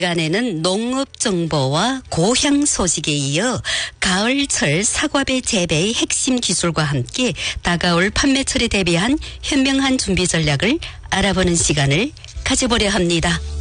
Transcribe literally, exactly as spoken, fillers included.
시간에는 농업 정보와 고향 소식에 이어 가을철 사과배 재배의 핵심 기술과 함께 다가올 판매철에 대비한 현명한 준비 전략을 알아보는 시간을 가져보려 합니다.